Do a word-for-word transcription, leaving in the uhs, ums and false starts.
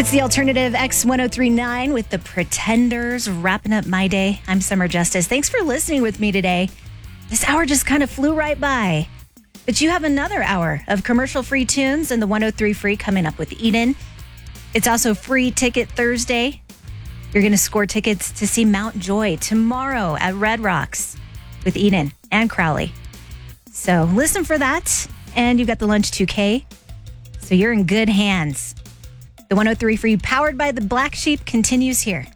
It's the Alternative X ten thirty-nine with the Pretenders wrapping up my day. I'm Summer Justice. Thanks for listening with me today. This hour just kind of flew right by. But you have another hour of commercial-free tunes and the one oh three Free coming up with Eden. It's also Free Ticket Thursday. You're going to score tickets to see Mount Joy tomorrow at Red Rocks with Eden and Crowley. So listen for that. And you got the Lunch two K. So you're in good hands. The one oh three Free, powered by the Black Sheep, continues here.